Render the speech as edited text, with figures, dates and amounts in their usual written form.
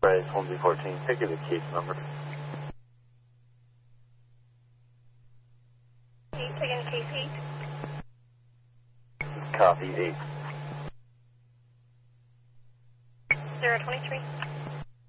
Enterprise 1B14, pick the case number. Again, case 8. Copy 8. 023.